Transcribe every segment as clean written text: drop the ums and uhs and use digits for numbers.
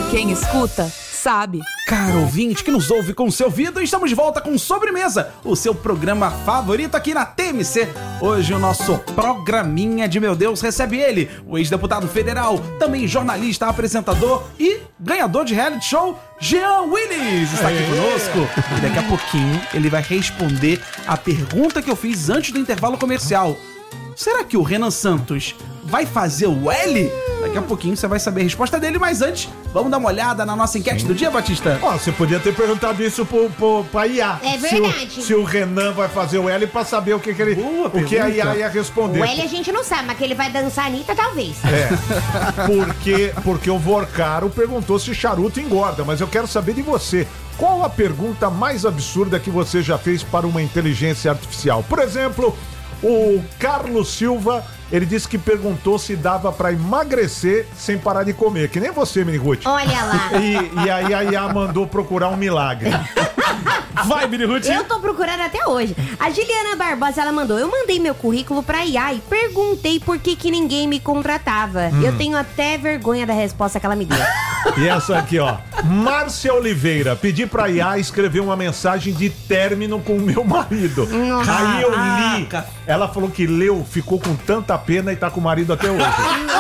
Quem escuta, sabe. Caro ouvinte que nos ouve com o seu ouvido, estamos de volta com Sobremesa, o seu programa favorito aqui na TMC. Hoje o nosso programinha de meu Deus recebe ele, o ex-deputado federal, também jornalista, apresentador e ganhador de reality show, Jean Willis, está aqui conosco. E daqui a pouquinho ele vai responder a pergunta que eu fiz antes do intervalo comercial. Será que o Renan Santos vai fazer o L? Daqui a pouquinho você vai saber a resposta dele, mas antes, vamos dar uma olhada na nossa enquete do dia, Batista? Você podia ter perguntado isso pra IA. É verdade. Se o Renan vai fazer o L pra saber o que a IA ia responder. O L a gente não sabe, mas que ele vai dançar a Anitta, talvez. Porque o Vorcaro perguntou se charuto engorda, mas eu quero saber de você. Qual a pergunta mais absurda que você já fez para uma inteligência artificial? Por exemplo, o Carlos Silva, ele disse que perguntou se dava pra emagrecer sem parar de comer, que nem você, Miniruth. Olha lá. E aí a IA mandou procurar um milagre. Vai, Miniruth. Eu tô procurando até hoje. A Juliana Barbosa, ela mandou: eu mandei meu currículo pra IA e perguntei por que ninguém me contratava. Eu tenho até vergonha da resposta que ela me deu. E essa aqui, ó. Márcia Oliveira, pedi pra IA escrever uma mensagem de término com o meu marido. Aí eu li. Ela falou que leu, ficou com tanta pena e tá com o marido até hoje.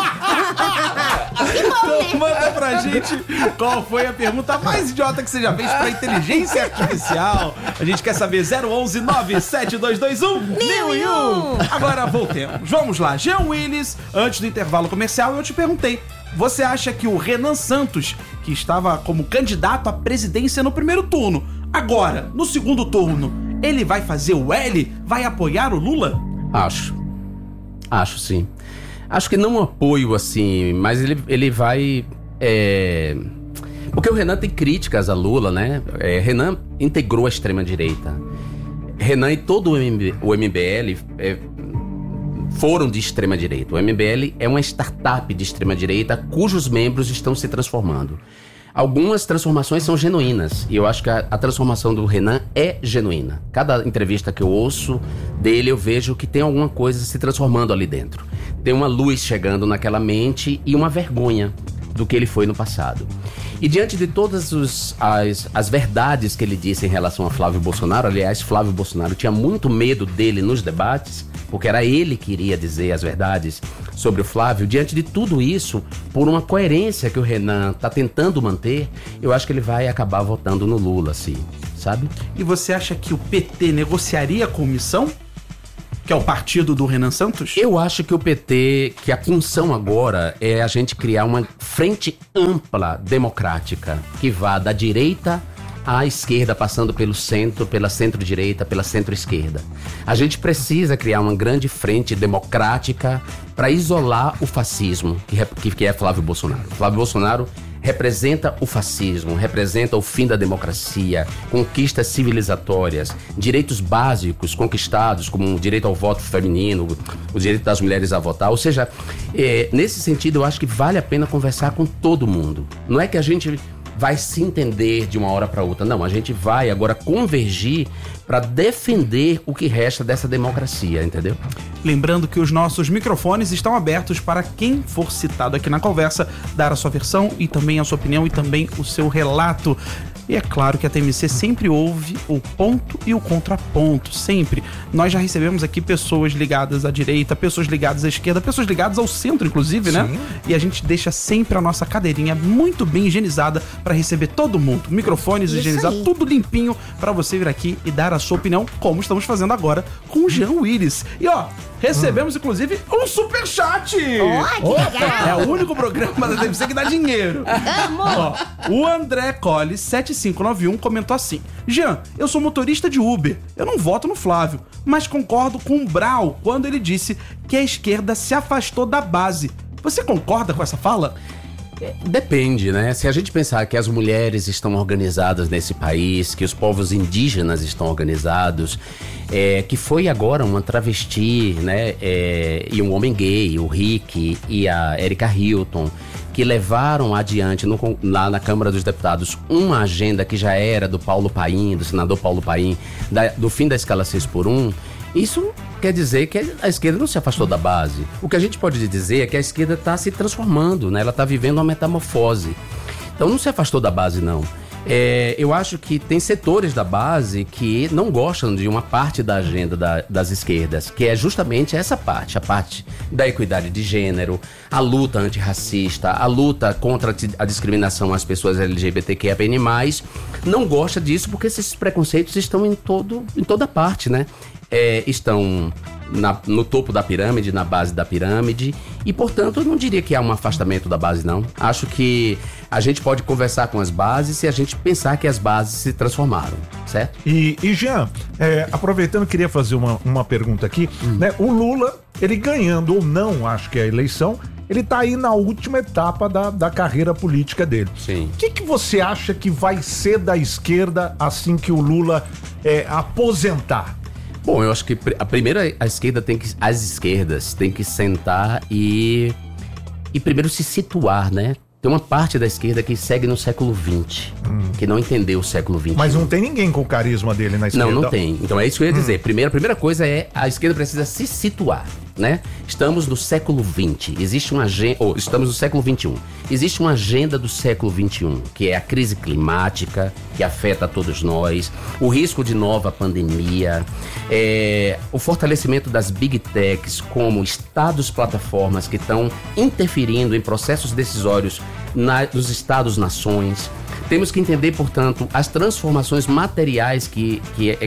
Então manda pra gente qual foi a pergunta mais idiota que você já fez pra inteligência artificial. A gente quer saber. 011 97221 1001. Agora voltemos. Vamos lá. Jean Willis, antes do intervalo comercial, eu te perguntei: você acha que o Renan Santos, que estava como candidato à presidência no primeiro turno, agora, no segundo turno, ele vai fazer o L? Vai apoiar o Lula? Acho sim. Acho que não apoio assim, mas ele vai... Porque o Renan tem críticas a Lula, né? Renan integrou a extrema-direita. Renan e todo o MBL foram de extrema-direita. O MBL é uma startup de extrema-direita cujos membros estão se transformando. Algumas transformações são genuínas, e eu acho que a transformação do Renan é genuína. Cada entrevista que eu ouço dele, eu vejo que tem alguma coisa se transformando ali dentro. Tem uma luz chegando naquela mente e uma vergonha do que ele foi no passado. E diante de todas as verdades que ele disse em relação a Flávio Bolsonaro, aliás, Flávio Bolsonaro tinha muito medo dele nos debates, porque era ele que iria dizer as verdades sobre o Flávio. Diante de tudo isso, por uma coerência que o Renan está tentando manter, eu acho que ele vai acabar votando no Lula, assim, sabe? E você acha que o PT negociaria a comissão? Que é o partido do Renan Santos? Eu acho que o PT, que a função agora é a gente criar uma frente ampla democrática, que vá da direita à esquerda, passando pelo centro, pela centro-direita, pela centro-esquerda. A gente precisa criar uma grande frente democrática para isolar o fascismo, que é Flávio Bolsonaro. Flávio Bolsonaro representa o fascismo, representa o fim da democracia, conquistas civilizatórias, direitos básicos conquistados, como o direito ao voto feminino, o direito das mulheres a votar. Ou seja, nesse sentido, eu acho que vale a pena conversar com todo mundo. Não é que a gente vai se entender de uma hora para outra. Não, a gente vai agora convergir para defender o que resta dessa democracia, entendeu? Lembrando que os nossos microfones estão abertos para quem for citado aqui na conversa dar a sua versão e também a sua opinião e também o seu relato. E é claro que a TMC sempre ouve o ponto e o contraponto, sempre. Nós já recebemos aqui pessoas ligadas à direita, pessoas ligadas à esquerda, pessoas ligadas ao centro, inclusive, né? Sim. E a gente deixa sempre a nossa cadeirinha muito bem higienizada para receber todo mundo. Microfones higienizados, tudo limpinho para você vir aqui e dar a sua opinião, como estamos fazendo agora com o Jean Willis. E ó, recebemos inclusive um superchat! Que legal! É o único programa da TMC que dá dinheiro. Ó, o André Colli 7591 comentou assim: Jean, eu sou motorista de Uber, eu não voto no Flávio, mas concordo com o Brau quando ele disse que a esquerda se afastou da base. Você concorda com essa fala? Depende, né? Se a gente pensar que as mulheres estão organizadas nesse país, que os povos indígenas estão organizados, que foi agora uma travesti, né? E um homem gay, o Rick e a Erika Hilton, que levaram adiante lá na Câmara dos Deputados uma agenda que já era do Paulo Paim, do senador Paulo Paim, do fim da escala 6x1, isso quer dizer que a esquerda não se afastou da base. O que a gente pode dizer é que a esquerda está se transformando, né? Ela está vivendo uma metamorfose. Então não se afastou da base, não. Eu acho que tem setores da base que não gostam de uma parte da agenda das esquerdas, que é justamente essa parte, a parte da equidade de gênero, a luta antirracista, a luta contra a discriminação às pessoas LGBTQIA+. Não gosta disso porque esses preconceitos estão em toda parte, né? Estão no topo da pirâmide, na base da pirâmide, e portanto eu não diria que há um afastamento da base, não. Acho que a gente pode conversar com as bases se a gente pensar que as bases se transformaram, certo? E Jean, aproveitando, queria fazer uma pergunta aqui, né? O Lula, ele ganhando ou não, acho que é a eleição, ele tá aí na última etapa da carreira política dele. Sim. O que você acha que vai ser da esquerda assim que o Lula aposentar? Bom, eu acho que as esquerdas têm que sentar e primeiro se situar, né? Tem uma parte da esquerda que segue no século XX, que não entendeu o século XXI. Mas não tem ninguém com o carisma dele na esquerda. Não tem. Então é isso que eu ia dizer. A primeira coisa a esquerda precisa se situar, né? Estamos no século XX, estamos no século XXI. Existe uma agenda do século XXI, que é a crise climática, que afeta a todos nós, o risco de nova pandemia, o fortalecimento das big techs como estados plataformas que estão interferindo em processos decisórios dos estados-nações. Temos que entender, portanto, as transformações materiais que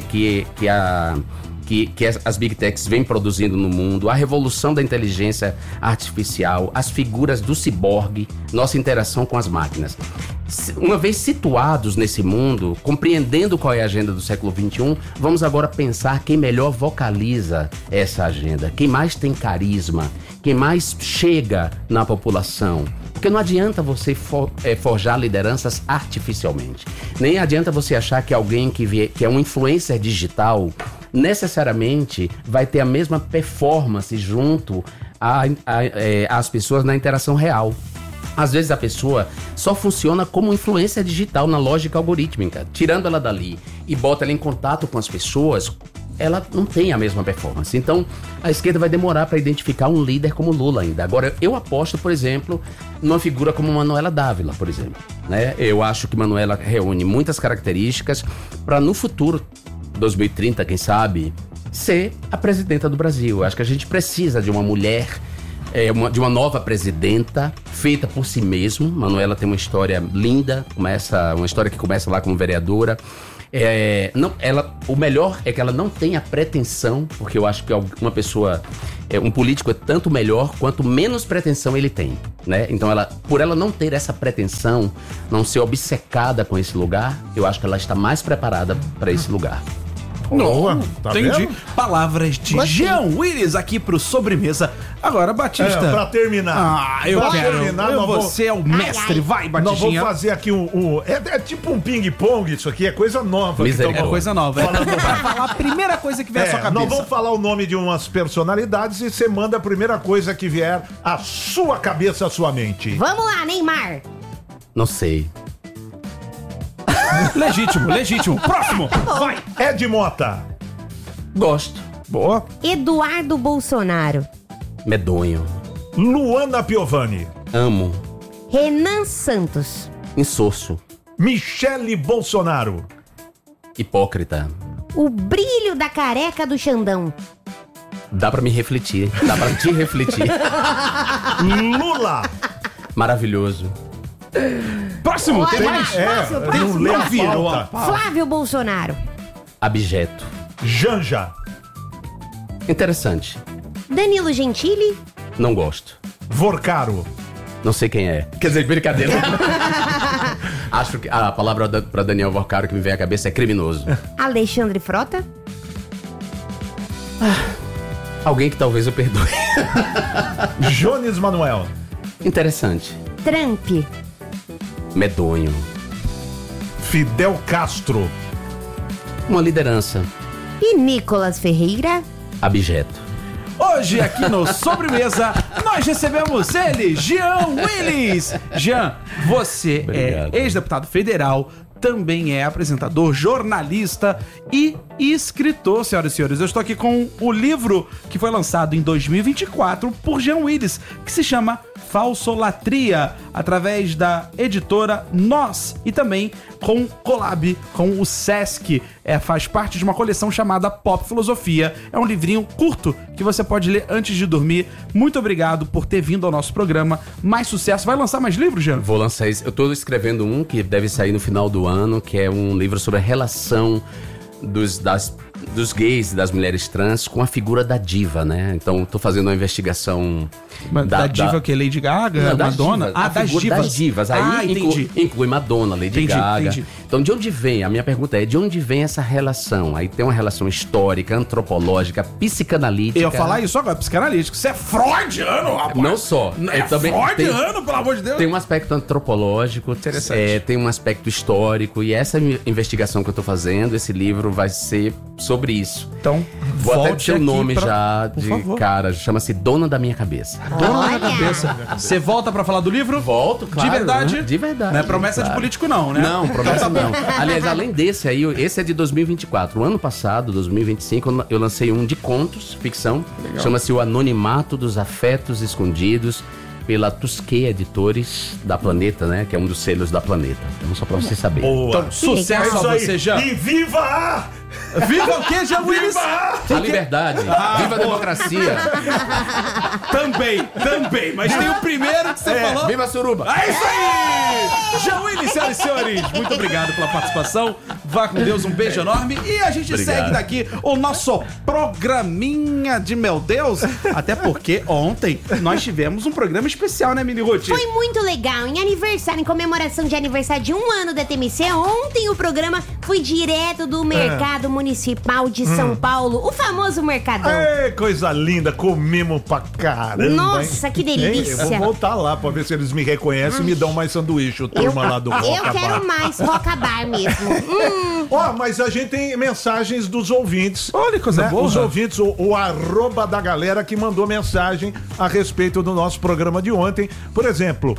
as Big Techs vêm produzindo no mundo, a revolução da inteligência artificial, as figuras do ciborgue, nossa interação com as máquinas. Uma vez situados nesse mundo, compreendendo qual é a agenda do século XXI, vamos agora pensar quem melhor vocaliza essa agenda, quem mais tem carisma, quem mais chega na população. Porque não adianta você forjar lideranças artificialmente. Nem adianta você achar que alguém que é um influencer digital necessariamente vai ter a mesma performance junto às pessoas na interação real. Às vezes a pessoa só funciona como influência digital na lógica algorítmica. Tirando ela dali e bota ela em contato com as pessoas, ela não tem a mesma performance. Então, a esquerda vai demorar para identificar um líder como Lula ainda. Agora, eu aposto, por exemplo, numa figura como Manuela Dávila, por exemplo, né? Eu acho que Manuela reúne muitas características para, no futuro, 2030, quem sabe, ser a presidenta do Brasil. Eu acho que a gente precisa de uma mulher, de uma nova presidenta, feita por si mesma. Manuela tem uma história linda, uma história que começa lá como vereadora. O melhor é que ela não tem a pretensão, porque eu acho que uma pessoa, um político é tanto melhor quanto menos pretensão ele tem, né? Então por ela não ter essa pretensão, não ser obcecada com esse lugar, eu acho que ela está mais preparada para esse lugar. Não, tá entendi. vendo? Palavras de Jean Willis aqui pro Sobremesa. Agora, Batista. Pra terminar. Eu quero. Você é o mestre. Vai, Nós Batistinha. vamos fazer aqui é tipo um ping-pong, isso aqui é coisa nova. Misericórdia. Uma coisa nova. Vai falar a primeira coisa que vier à sua cabeça. Nós vamos falar o nome de umas personalidades e você manda a primeira coisa que vier à sua cabeça, à sua mente. Vamos lá, Neymar. Não sei. Legítimo. Próximo. Vai. Ed Mota. Gosto. Boa. Eduardo Bolsonaro. Medonho. Luana Piovani. Amo. Renan Santos. Insosso. Michele Bolsonaro. Hipócrita. O brilho da careca do Xandão. Dá pra me refletir. Dá pra te refletir. Lula. Maravilhoso. Próximo. Tem mais? Não lê a pauta. Flávio Bolsonaro. Abjeto. Janja. Interessante. Danilo Gentili. Não gosto. Vorcaro. Não sei quem é. Quer dizer, brincadeira. Acho que a palavra pra Daniel Vorcaro que me vem à cabeça é criminoso. Alexandre Frota. Alguém que talvez eu perdoe. Jones Manuel. Interessante. Trump. Medonho. Fidel Castro. Uma liderança. E Nicolas Ferreira. Abjeto. Hoje aqui no Sobremesa nós recebemos ele, Jean Willis. Jean, você Obrigado. é ex-deputado federal, também é apresentador, jornalista e escritor, senhoras e senhores. Eu estou aqui com o livro que foi lançado em 2024 por Jean Willis, que se chama Falsolatria, através da editora Nós e também com collab com o Sesc. Faz parte de uma coleção chamada Pop Filosofia. É um livrinho curto que você pode ler antes de dormir. Muito obrigado por ter vindo ao nosso programa. Mais sucesso. Vai lançar mais livros, Jean? Vou lançar isso. Eu tô escrevendo um que deve sair no final do ano, que é um livro sobre a relação dos gays e das mulheres trans com a figura da diva, né? Então, tô fazendo uma investigação... Da diva que é Lady Gaga, Não, Madonna? das divas. Aí inclui Madonna, Lady Gaga. Entendi. Então, de onde vem? A minha pergunta é, de onde vem essa relação? Aí tem uma relação histórica, antropológica, psicanalítica. Eu ia falar isso agora, psicanalítico. Você é freudiano, rapaz! Não só. Também freudiano, pelo amor de Deus! Tem um aspecto antropológico, tem um aspecto histórico, e essa investigação que eu tô fazendo, esse livro vai ser sobre isso. Então, vou até dizer o nome por de cara, chama-se Dona da Minha Cabeça. Dona da Cabeça. Você volta pra falar do livro? Volto, claro. De verdade? Né? De verdade. Não é promessa claro. de político não, né? Não, promessa não. Aliás, além desse aí, esse é de 2024. O ano passado, 2025, eu lancei um de contos, ficção. Chama-se O Anonimato dos Afetos Escondidos, pela Tusquet Editores da Planeta, né? Que é um dos selos da Planeta. Então, só pra você saber. Boa. Então, sucesso a você, Jean. E viva! Viva o quê, Jean Willis? A liberdade. Viva a democracia. Também. Mas tem o primeiro que você falou. Viva a suruba. É isso aí! Jean Willis, senhoras e senhores, muito obrigado pela participação. Vá com Deus, um beijo enorme. E a gente segue daqui o nosso programinha de meu Deus. Até porque ontem nós tivemos um programa especial, né, Mini Ruth? Foi muito legal. Em aniversário, em comemoração de aniversário de 1 ano da TMC, ontem o programa foi direto do Mercado Municipal de São Paulo, o famoso Mercadão. Ei, coisa linda, comemos pra caramba. Nossa, hein? que delícia. Eu vou voltar lá pra ver se eles me reconhecem e me dão mais sanduíche, o turma lá do Roca Eu Bar. quero mais Roca Bar mesmo. Ó, mas a gente tem mensagens dos ouvintes. Olha que coisa boa. Os ouvintes, o arroba da galera que mandou mensagem a respeito do nosso programa de ontem. Por exemplo,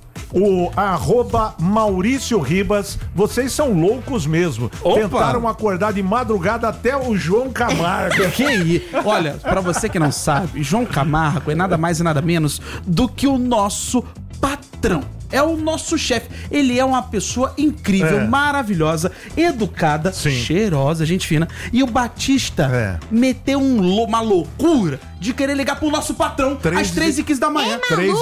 o arroba Maurício Ribas, vocês são loucos mesmo. Opa! Tentaram acordar de madrugada até o João Camargo. Que aí? Olha, pra você que não sabe, João Camargo é nada mais e nada menos do que o nosso patrão. É o nosso chefe. Ele é uma pessoa incrível, maravilhosa, educada, cheirosa, gente fina. E o Batista meteu uma loucura de querer ligar pro nosso patrão às 3h15 da manhã.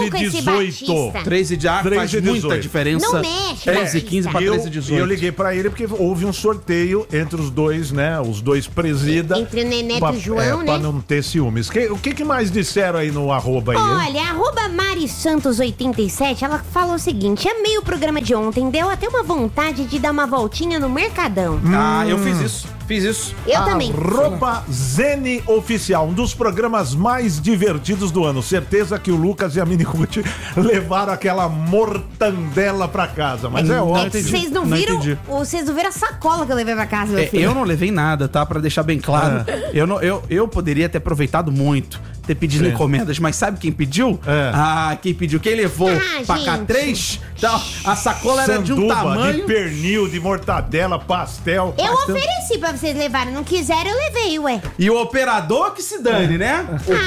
3h18. 3h18 faz muita diferença. Não mexe, 3h15 pra 3h18. E eu liguei pra ele porque houve um sorteio entre os dois, né? Os dois presida. Entre o Neneto e o João, né? Pra não ter ciúmes. O que mais disseram aí no arroba aí? Olha, arroba Mari Santos 87, ela falou o seguinte: amei o programa de ontem, deu até uma vontade de dar uma voltinha no Mercadão. Ah, eu fiz isso. Eu também. Arroba Zene Oficial, um dos programas mais divertidos do ano. Certeza que o Lucas e a Mini Ruth levaram aquela mortandela pra casa, mas é ótimo. Vocês não viram? Vocês não viram a sacola que eu levei pra casa, meu filho? Eu não levei nada, tá? Pra deixar bem claro. Eu poderia ter aproveitado muito, ter pedido encomendas, mas sabe quem pediu? Quem pediu? Quem levou pra cá 3? Então, a sacola era de um tamanho... de pernil, de mortadela, pastel. Eu ofereci pra vocês levarem, não quiseram, eu levei, ué. E o operador que se dane, né?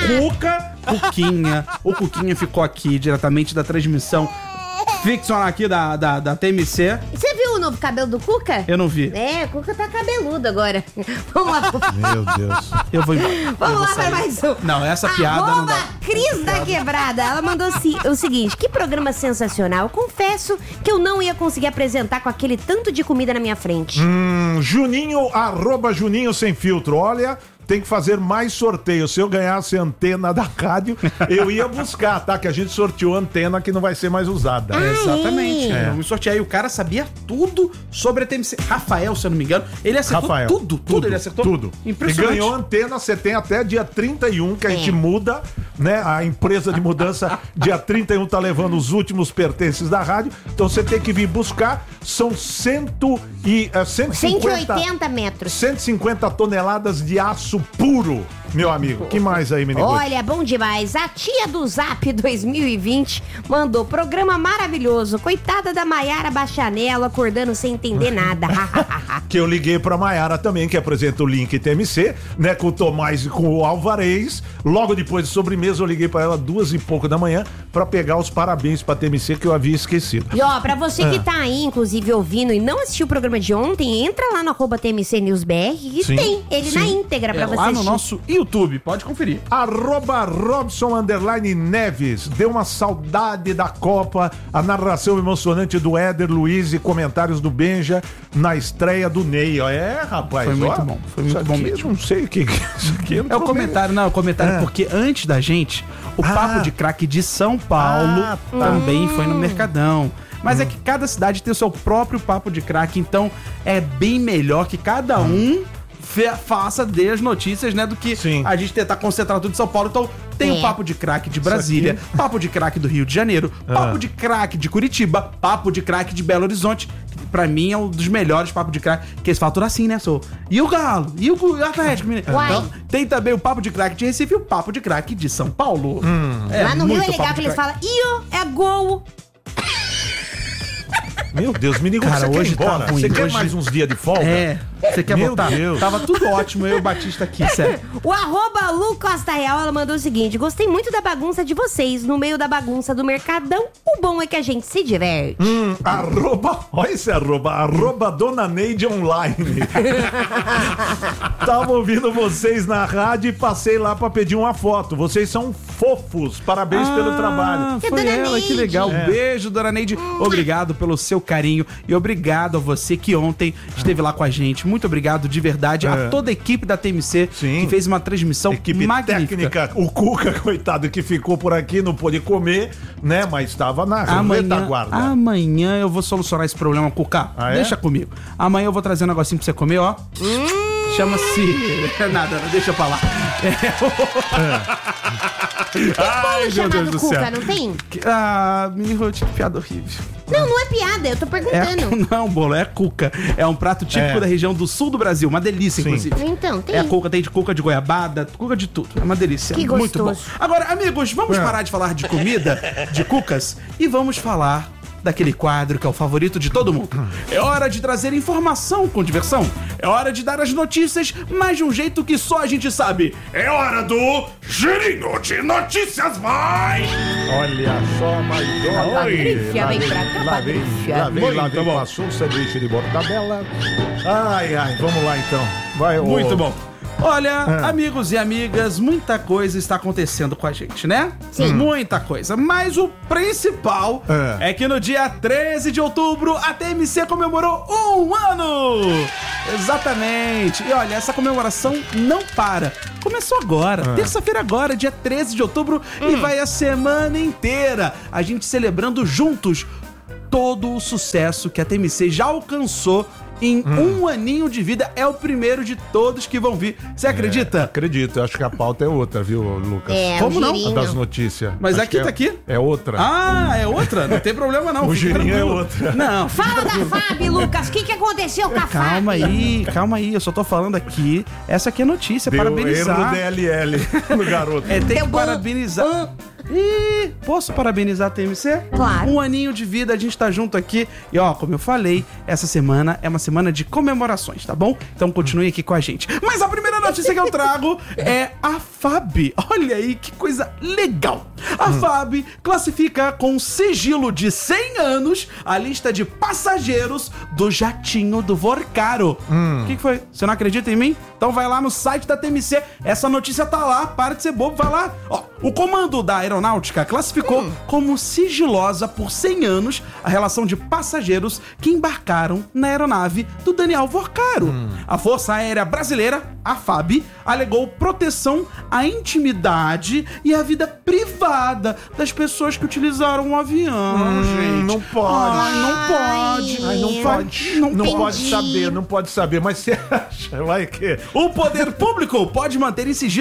O Cuquinha ficou aqui diretamente da transmissão Fiction aqui da TMC. Você viu o novo cabelo do Cuca? Eu não vi. O Cuca tá cabeludo agora. Vamos lá. Meu Deus. Eu vou embora. Vamos lá para mais um. Não, essa piada não dá. Cris da Quebrada. Ela mandou o seguinte: que programa sensacional. Confesso que eu não ia conseguir apresentar com aquele tanto de comida na minha frente. Juninho, arroba Juninho Sem Filtro. Olha, tem que fazer mais sorteio. Se eu ganhasse antena da rádio, eu ia buscar, tá? Que a gente sorteou antena que não vai ser mais usada. Exatamente. Eu me sorteei. O cara sabia tudo sobre a TMC. Rafael, se eu não me engano, ele acertou tudo. Ele acertou tudo. Impressionante. E ganhou antena. Você tem até dia 31 que a gente muda, né? A empresa de mudança, dia 31 tá levando os últimos pertences da rádio. Então você tem que vir buscar. São 180 metros. 150 toneladas de aço puro. meu amigo. Que mais aí, menino? Olha, bom demais. A tia do Zap 2020 mandou programa maravilhoso. Coitada da Maiara Bachanello acordando sem entender nada. Que eu liguei pra Maiara também, que apresenta o Link TMC, né? Com o Tomás e com o Alvarez. Logo depois de sobremesa, eu liguei pra ela 2h pouco da manhã pra pegar os parabéns pra TMC que eu havia esquecido. E ó, pra você que tá aí, inclusive, ouvindo e não assistiu o programa de ontem, entra lá no @TMC News BR e Sim, tem ele sim. na íntegra pra você Lá no assistir. nosso YouTube, pode conferir. @Robson_Neves. Deu uma saudade da Copa. A narração emocionante do Éder Luiz e comentários do Benja na estreia do Ney. Ó, rapaz. Foi muito ó, bom, foi muito isso bom aqui, mesmo. Não sei o que isso aqui. É o comentário, não, é o comentário É. porque antes da gente, o Papo de Craque de São Paulo Ah, tá. também foi no Mercadão. Mas é que cada cidade tem o seu próprio Papo de Craque, então é bem melhor que cada um faça, dê as notícias, né, do que Sim. a gente tentar concentrar tudo em São Paulo. Então tem o Papo de Craque de Brasília, Papo de Craque do Rio de Janeiro, Papo de Craque de Curitiba, Papo de Craque de Belo Horizonte. Pra mim é um dos melhores Papo de Craque, que eles falam tudo assim, né, sou. E o Galo? E o Atlético Mineiro? Uai. Então, tem também o Papo de Craque de Recife e o Papo de Craque de São Paulo. Lá no Rio é muito legal Papo que de eles Craque. falam, Io, é gol. Meu Deus, menino, Cara, você quer ir hoje tá embora? ruim, Você quer hoje- mais uns dias de folga? É, você quer Meu voltar? Deus. Tava tudo ótimo, eu e o Batista aqui, sério. O @Lu Costa Real, ela mandou o seguinte: gostei muito da bagunça de vocês. No meio da bagunça do Mercadão, o bom é que a gente se diverte. Olha esse arroba Dona Neide Online. Tava ouvindo vocês na rádio e passei lá pra pedir uma foto. Vocês são fofos, parabéns pelo trabalho. Foi Dona ela, que Neide. legal. É. Beijo, Dona Neide. Obrigado pelo seu carinho e obrigado a você que ontem esteve lá com a gente. Muito obrigado de verdade a toda a equipe da TMC Sim. que fez uma transmissão Equipe magnífica. técnica, o Cuca, coitado, que ficou por aqui, não pôde comer, né? Mas estava na retaguarda. Amanhã eu vou solucionar esse problema, Cuca. Ah, é? Deixa comigo. Amanhã eu vou trazer um negocinho pra você comer, ó. Chama-se... Nada, deixa pra lá. Ai, meu Deus Chamado do Cuca, céu. não tem? Mini Ruth, que piada horrível. Não é piada, eu tô perguntando. Não é um bolo, é cuca. É um prato típico da região do sul do Brasil. Uma delícia, Sim. inclusive. Então, tem. É a cuca, tem de cuca de goiabada, cuca de tudo. É uma delícia. Que Muito bom. gostoso. Agora, amigos, vamos parar de falar de comida, de cucas, e vamos falar daquele quadro que é o favorito de todo mundo. É hora de trazer informação com diversão. É hora de dar as notícias, mas de um jeito que só a gente sabe. É hora do Girinho de Notícias Mais! Olha só, mas Patrícia, vem pra cá, Patrícia. lá vem, passou o sanduíche de mortadela. Ai, vamos lá então. Vai, Muito bom. Olha, amigos e amigas, muita coisa está acontecendo com a gente, né? Sim. Muita coisa. Mas o principal é que no dia 13 de outubro a TMC comemorou 1 ano! Exatamente. E olha, essa comemoração não para. Começou agora, terça-feira agora, dia 13 de outubro, e vai a semana inteira. A gente celebrando juntos todo o sucesso que a TMC já alcançou em 1 aninho de vida. É o primeiro de todos que vão vir. Você acredita? Acredito, eu acho que a pauta é outra, viu, Lucas? É, Como o não? A girinho. das notícias. Mas Acho aqui que tá aqui. É outra. Ah, é outra? Não tem problema não. O fique girinho é tranquilo. outra. Não, fique Fala da tranquilo. Fábio, Lucas. O que aconteceu com a Calma Fábio? calma aí. Eu só tô falando aqui. Essa aqui é notícia, Deu parabenizar. erro DLL no garoto. É, tem Deu que bom. parabenizar. Ih, posso parabenizar a TMC? Claro. 1 aninho de vida, a gente tá junto aqui. E ó, como eu falei, essa semana é uma semana de comemorações, tá bom? Então continue aqui com a gente. Mas a primeira notícia que eu trago é a FAB. Olha aí que coisa legal. A FAB classifica com sigilo de 100 anos a lista de passageiros do jatinho do Vorcaro. O que foi? Você não acredita em mim? Então vai lá no site da TMC. Essa notícia tá lá. Para de ser bobo, vai lá. Ó, o comando da aeronáutica classificou como sigilosa por 100 anos a relação de passageiros que embarcaram na aeronave do Daniel Vorcaro. A Força Aérea Brasileira, a FAB, alegou proteção à intimidade e à vida privada das pessoas que utilizaram o avião, gente. não pode. Ai, não pode. Ai, não pode. Não entendi. pode saber, não pode saber. Mas você acha, vai que... O poder público pode manter em sigilo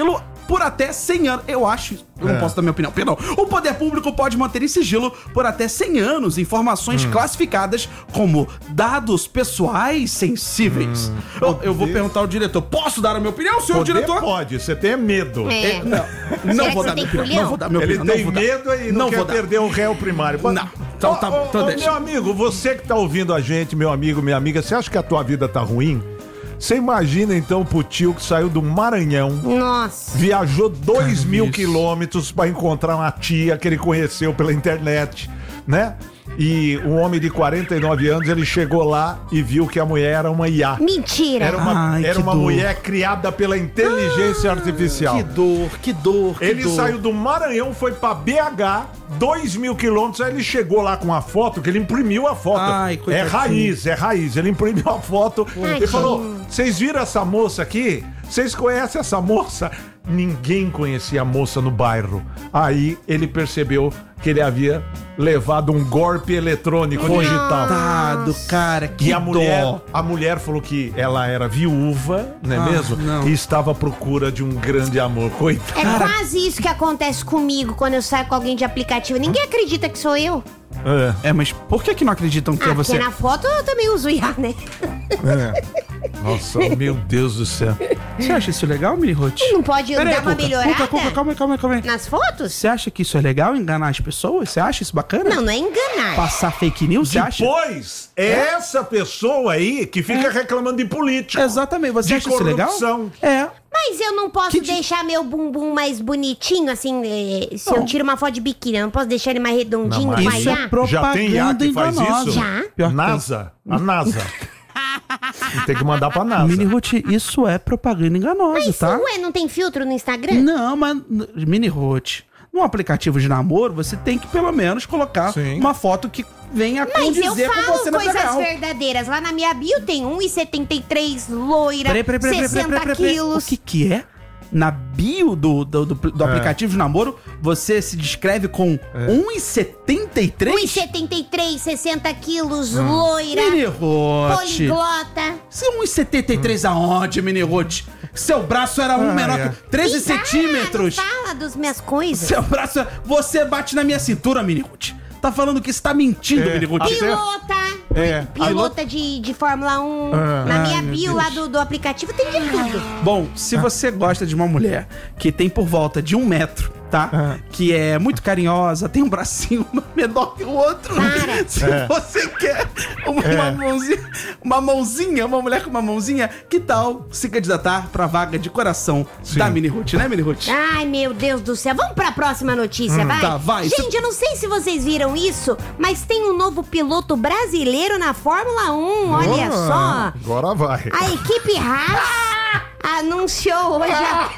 por até 100 anos. Eu não posso dar minha opinião, perdão. O poder público pode manter em sigilo por até 100 anos informações classificadas como dados pessoais sensíveis. Eu vou perguntar ao diretor, posso dar a minha opinião, senhor diretor? Pode, você tem medo. Não vou dar minha opinião. Não vou dar minha opinião. Ele tem medo e não quer perder o réu primário. Não. Então tá bom, então deixa. Meu amigo, você que tá ouvindo a gente, meu amigo, minha amiga, você acha que a tua vida tá ruim? Você imagina então pro tio que saiu do Maranhão, Nossa. viajou 2.000 quilômetros pra encontrar uma tia que ele conheceu pela internet, né? E um homem de 49 anos, ele chegou lá e viu que a mulher era uma IA. Mentira. Era uma que dor. mulher criada pela inteligência artificial. Que dor. Ele saiu do Maranhão, foi pra BH, 2.000 quilômetros, aí ele chegou lá com a foto, que ele imprimiu a foto. Ai, é raiz. Ele imprimiu a foto e falou, Tadinho. vocês viram essa moça aqui? Vocês conhecem essa moça? Ninguém conhecia a moça no bairro. Aí ele percebeu que ele havia levado um golpe eletrônico digital. Coitado, cara, que E a dó. mulher falou que ela era viúva, não é mesmo? não. E estava à procura de um grande amor. Coitado. É quase isso que acontece comigo quando eu saio com alguém de aplicativo. Ninguém acredita que sou eu. Mas por que não acreditam que é você? Porque na foto eu também uso IA, né? Nossa, meu Deus do céu. Você acha isso legal, Mini Ruth? Não pode dar uma melhorada Cuca, calma aí. nas fotos? Você acha que isso é legal, enganar as pessoas? Você acha isso bacana? Não é enganar. Passar fake news, você acha? Depois, essa pessoa aí que fica reclamando de político. Exatamente, você De acha isso legal? corrupção. É. Mas eu não posso deixar meu bumbum mais bonitinho, assim, se eu tiro uma foto de biquíni, eu não posso deixar ele mais redondinho, Não, mas com a Isso é IA? propaganda Já tem IA que faz enganosa. isso? Já? Pior que NASA. A NASA. Tem que mandar pra NASA. Mini Ruth, isso é propaganda enganosa, Mas, tá? ué, não tem filtro no Instagram? Não, mas Mini Ruth, num aplicativo de namoro, você tem que pelo menos colocar Sim. uma foto que venha Mas eu condizer com falo você na vida coisas real. verdadeiras. Lá na minha bio tem 1,73, loira, Peraí, 60 quilos. O que é? Na bio do aplicativo de namoro, você se descreve com 1,73? 1,73, 60 quilos, loira, Mini Ruth. poliglota. Você é 1,73 aonde, Mini Ruth? Seu braço era menor que 13 centímetros. Fala das minhas coisas. Seu braço... Você bate na minha cintura, Mini Ruth. Tá falando que você tá mentindo, Mini Ruth. Pilota. Pilota de Fórmula 1. Na minha bio lá do aplicativo tem de tudo. Bom, se você gosta de uma mulher que tem por volta de 1 metro, tá? Que é muito carinhosa, tem um bracinho menor que o outro. Para. Se você quer uma mãozinha, uma mulher com uma mãozinha, que tal se candidatar pra vaga de coração da Mini Ruth, né, Mini Ruth? Ai, meu Deus do céu. Vamos pra próxima notícia, vai? Tá, vai. Gente, eu não sei se vocês viram isso, mas tem um novo piloto brasileiro na Fórmula 1. Olha só. Agora vai. A equipe Haas anunciou hoje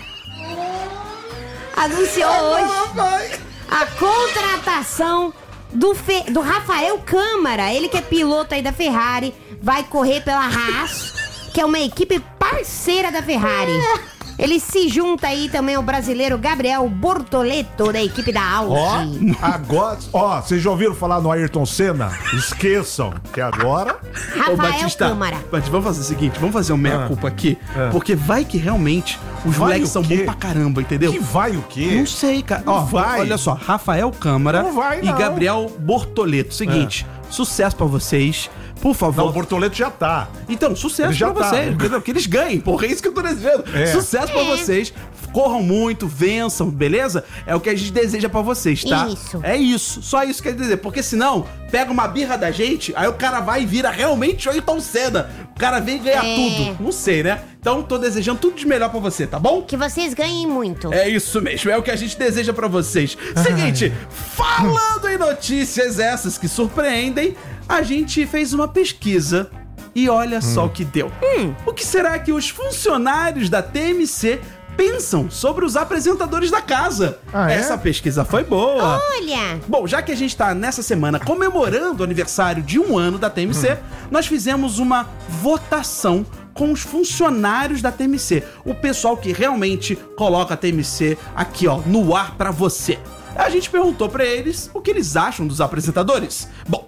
a contratação do Rafael Câmara. Ele que é piloto aí da Ferrari, vai correr pela Haas, que é uma equipe parceira da Ferrari. Ele se junta aí também ao brasileiro Gabriel Bortoleto, da equipe da Audi. Agora, vocês já ouviram falar no Ayrton Senna? Esqueçam, que agora... Rafael Câmara. Batista, vamos fazer o seguinte, vamos fazer um meia-culpa aqui, porque vai que realmente os Vai moleques o são quê? bons pra caramba, entendeu? Que vai o quê? Não sei, cara. Não vai. Olha só, Rafael Câmara Não vai, e não. Gabriel Bortoleto. Seguinte, sucesso pra vocês. Por favor. Não, o Bortoleto já tá. Então, sucesso Ele já pra tá. vocês. Entendeu? Que eles ganhem, porra. É isso que eu tô desejando. Sucesso pra vocês. Corram muito, vençam, beleza? É o que a gente deseja pra vocês, tá? Isso. É isso. Só isso que quer dizer. Porque senão, pega uma birra da gente, aí o cara vai e vira realmente o Ayrton Senna. O cara vem ganhar tudo. Não sei, né? Então, tô desejando tudo de melhor pra você, tá bom? Que vocês ganhem muito. É isso mesmo, é o que a gente deseja pra vocês. Seguinte, falando em notícias essas que surpreendem, a gente fez uma pesquisa e olha só o que deu. O que será que os funcionários da TMC pensam sobre os apresentadores da casa? Essa pesquisa foi boa. Olha! Bom, já que a gente tá nessa semana comemorando o aniversário de 1 ano da TMC, nós fizemos uma votação com os funcionários da TMC. O pessoal que realmente coloca a TMC aqui, ó, no ar pra você. A gente perguntou pra eles o que eles acham dos apresentadores. Bom,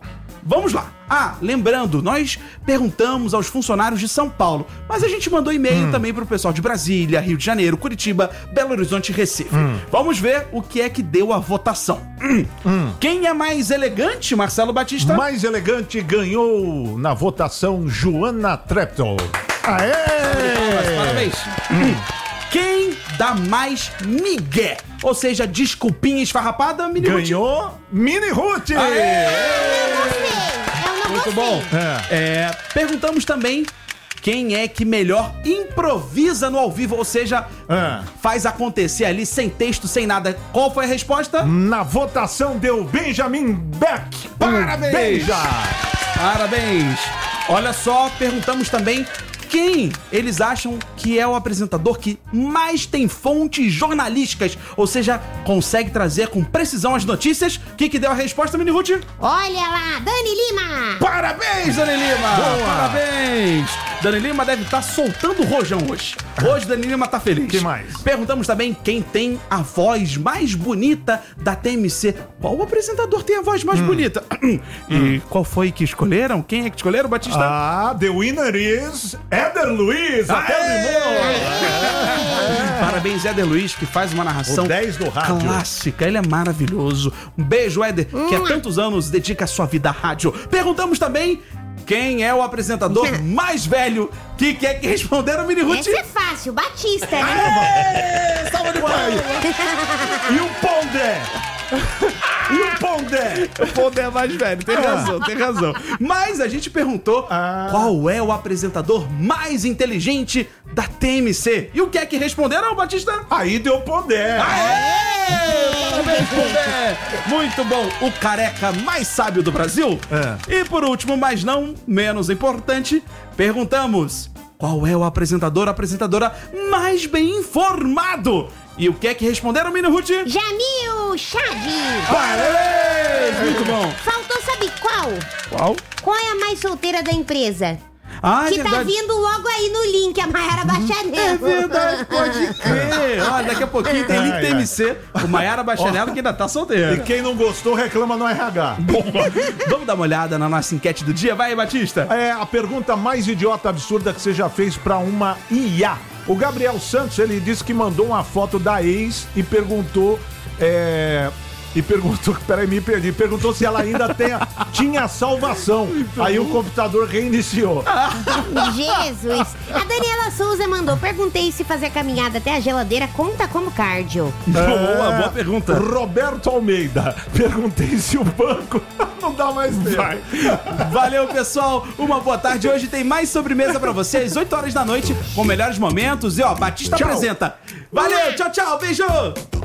Vamos lá. Lembrando, nós perguntamos aos funcionários de São Paulo, mas a gente mandou e-mail também pro pessoal de Brasília, Rio de Janeiro, Curitiba, Belo Horizonte e Recife. Vamos ver o que é que deu a votação. Quem é mais elegante, Marcelo Batista? Mais elegante ganhou na votação Joana Treptow. Aê! Parabéns. Quem dá mais migué? Ou seja, desculpinha esfarrapada, Mini Ruth? Ganhou Mini Ruth! Muito bom. Perguntamos também quem é que melhor improvisa no ao vivo, ou seja, faz acontecer ali sem texto, sem nada. Qual foi a resposta? Na votação deu Benjamin Beck. Parabéns! Beija! Parabéns! Olha só, perguntamos também quem eles acham que é o apresentador que mais tem fontes jornalísticas, ou seja, consegue trazer com precisão as notícias. O que deu a resposta, Mini Ruth? Olha lá, Dani Lima! Parabéns, Dani Lima! Boa. Parabéns! Dani Lima deve estar soltando o rojão hoje. Hoje Dani Lima tá feliz. Que mais? Perguntamos também quem tem a voz mais bonita da TMC. Qual apresentador tem a voz mais bonita? E qual foi que escolheram? Quem é que escolheram, Batista? The winner is Éder Luiz. Parabéns, Éder Luiz, que faz uma narração O 10 do rádio. clássica. Ele é maravilhoso. Um beijo, Éder, que há tantos anos dedica a sua vida à rádio. Perguntamos também quem é o apresentador mais velho. Que é que responderam, Mini Ruth? Esse é fácil, Batista, né? Salva de palmas. E o Pondé? E o Pondé? O Pondé é mais velho, tem razão, tem razão. Mas a gente perguntou qual é o apresentador mais inteligente da TMC. E o que é que responderam, Batista? Aí deu Pondé. Parabéns, Pondé! Muito bom, o careca mais sábio do Brasil. E por último, mas não menos importante, perguntamos qual é o apresentador, apresentadora mais bem informado. E o que é que responderam, Mini Ruth? Jamil Chad! Parabéns! Muito bom. Faltou, sabe qual? Qual? Qual é a mais solteira da empresa? É Que tá vindo logo aí no link, a Maiara Bachanel. É verdade, pode crer. Olha, daqui a pouquinho tem link TMC, o Maiara Bachanel que ainda tá solteira. E quem não gostou reclama no RH. Vamos dar uma olhada na nossa enquete do dia? Vai, Batista. É a pergunta mais idiota absurda que você já fez pra uma IA. O Gabriel Santos, ele disse que mandou uma foto da ex e perguntou... peraí, me perdi. Perguntou se ela ainda tinha salvação. Aí o computador reiniciou. Jesus! A Daniela Souza mandou: perguntei se fazer caminhada até a geladeira conta como cardio. Boa pergunta. Roberto Almeida, perguntei se o banco não dá mais tempo. Valeu, pessoal. Uma boa tarde. Hoje tem mais sobremesa pra vocês, 8 horas da noite, com melhores momentos. E Batista Tchau. apresenta. Valeu, tchau, tchau. Beijo.